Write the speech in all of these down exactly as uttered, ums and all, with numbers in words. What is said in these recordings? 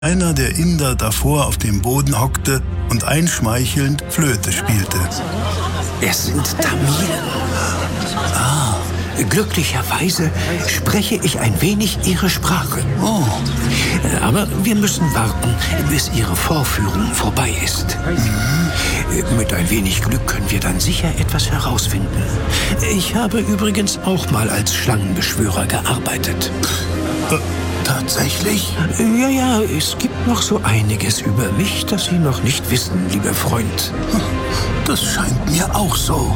einer der Inder davor auf dem Boden hockte und einschmeichelnd Flöte spielte. Es sind Tamilen. Ah, glücklicherweise spreche ich ein wenig ihre Sprache. Oh. Aber wir müssen warten, bis ihre Vorführung vorbei ist. Mhm. Mit ein wenig Glück können wir dann sicher etwas herausfinden. Ich habe übrigens auch mal als Schlangenbeschwörer gearbeitet. Äh, tatsächlich? Ja, ja, es gibt noch so einiges über mich, das Sie noch nicht wissen, lieber Freund. Das scheint mir auch so.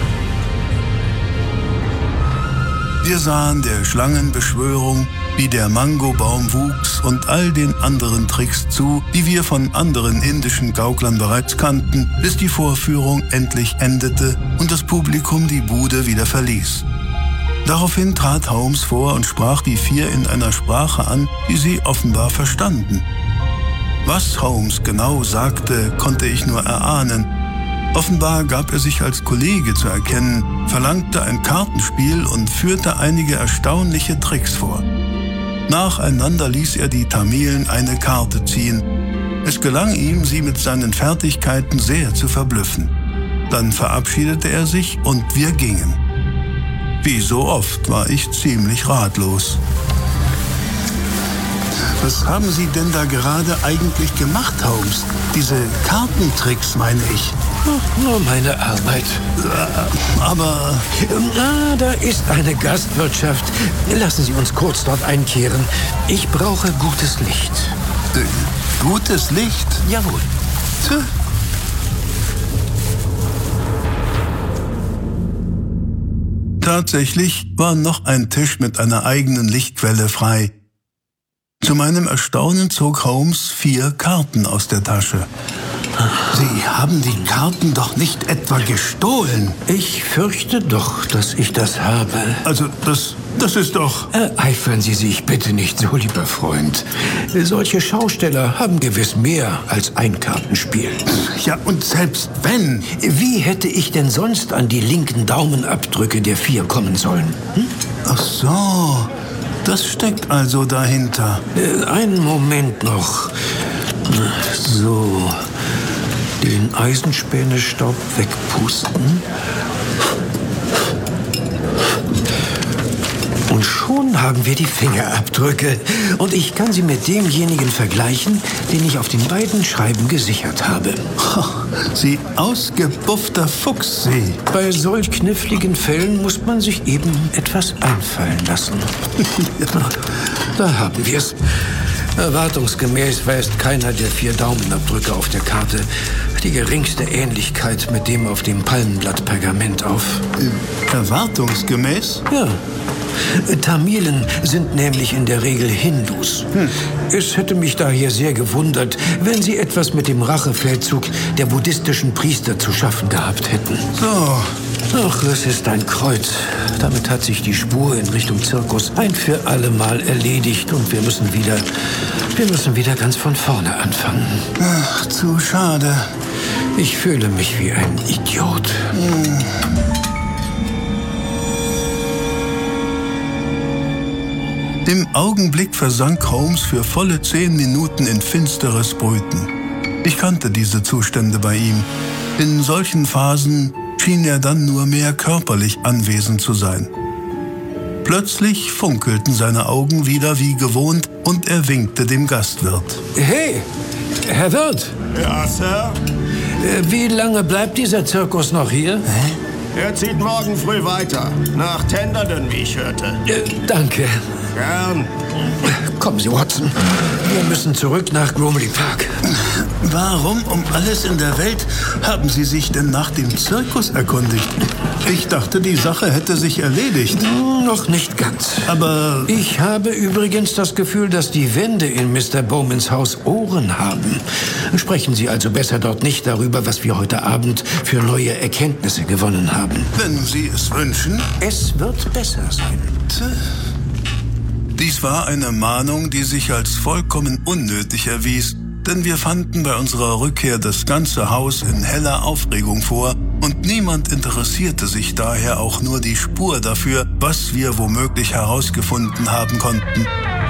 Wir sahen der Schlangenbeschwörung, wie der Mangobaum wuchs und all den anderen Tricks zu, die wir von anderen indischen Gauklern bereits kannten, bis die Vorführung endlich endete und das Publikum die Bude wieder verließ. Daraufhin trat Holmes vor und sprach die vier in einer Sprache an, die sie offenbar verstanden. Was Holmes genau sagte, konnte ich nur erahnen. Offenbar gab er sich als Kollege zu erkennen, verlangte ein Kartenspiel und führte einige erstaunliche Tricks vor. Nacheinander ließ er die Tamilen eine Karte ziehen. Es gelang ihm, sie mit seinen Fertigkeiten sehr zu verblüffen. Dann verabschiedete er sich und wir gingen. Wie so oft war ich ziemlich ratlos. Was haben Sie denn da gerade eigentlich gemacht, Holmes? Diese Kartentricks, meine ich. Ach, nur meine Arbeit. Aber... Ah, da ist eine Gastwirtschaft. Lassen Sie uns kurz dort einkehren. Ich brauche gutes Licht. Äh, gutes Licht? Jawohl. Tja. Tatsächlich war noch ein Tisch mit einer eigenen Lichtquelle frei. Zu meinem Erstaunen zog Holmes vier Karten aus der Tasche. Sie haben die Karten doch nicht etwa gestohlen? Ich fürchte doch, dass ich das habe. Also, das, das ist doch... Ereifern Sie sich bitte nicht so, lieber Freund. Solche Schausteller haben gewiss mehr als ein Kartenspiel. Ja, und selbst wenn... Wie hätte ich denn sonst an die linken Daumenabdrücke der vier kommen sollen? Hm? Ach so... Das steckt also dahinter. Äh, einen Moment noch. So, den Eisenspänestaub wegpusten. Und schon haben wir die Fingerabdrücke. Und ich kann sie mit demjenigen vergleichen, den ich auf den beiden Schreiben gesichert habe. Sie ausgebuffter Fuchs, Sie. Bei solch kniffligen Fällen muss man sich eben etwas einfallen lassen. Ja. Da haben wir es. Erwartungsgemäß weist keiner der vier Daumenabdrücke auf der Karte die geringste Ähnlichkeit mit dem auf dem Palmenblatt Pergament auf. Äh, erwartungsgemäß? Ja. Tamilen sind nämlich in der Regel Hindus. Hm. Es hätte mich daher sehr gewundert, wenn sie etwas mit dem Rachefeldzug der buddhistischen Priester zu schaffen gehabt hätten. So. Ach, es ist ein Kreuz. Damit hat sich die Spur in Richtung Zirkus ein für alle Mal erledigt und wir müssen wieder, wir müssen wieder ganz von vorne anfangen. Ach, zu schade. Ich fühle mich wie ein Idiot. Hm. Im Augenblick versank Holmes für volle zehn Minuten in finsteres Brüten. Ich kannte diese Zustände bei ihm. In solchen Phasen schien er dann nur mehr körperlich anwesend zu sein. Plötzlich funkelten seine Augen wieder wie gewohnt und er winkte dem Gastwirt. Hey, Herr Wirt. Ja, Sir? Wie lange bleibt dieser Zirkus noch hier? Hä? Er zieht morgen früh weiter. Nach Tenderden, wie ich hörte. Äh, danke. Gern. Kommen Sie, Watson. Wir müssen zurück nach Bromley Park. Warum um alles in der Welt haben Sie sich denn nach dem Zirkus erkundigt? Ich dachte, die Sache hätte sich erledigt. Noch nicht ganz. Aber... Ich habe übrigens das Gefühl, dass die Wände in Mister Bowmans Haus Ohren haben. Sprechen Sie also besser dort nicht darüber, was wir heute Abend für neue Erkenntnisse gewonnen haben. Wenn Sie es wünschen. Es wird besser sein. Dies war eine Mahnung, die sich als vollkommen unnötig erwies, denn wir fanden bei unserer Rückkehr das ganze Haus in heller Aufregung vor und niemand interessierte sich daher auch nur die Spur dafür, was wir womöglich herausgefunden haben konnten.